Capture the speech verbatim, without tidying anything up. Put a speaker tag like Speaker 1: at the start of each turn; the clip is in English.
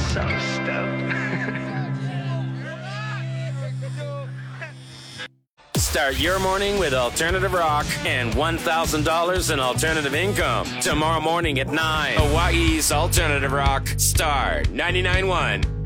Speaker 1: So stoked.
Speaker 2: Start your morning with alternative rock and one thousand dollars in alternative income. Tomorrow morning at nine, Hawaii's Alternative Rock, Star ninety-nine point one.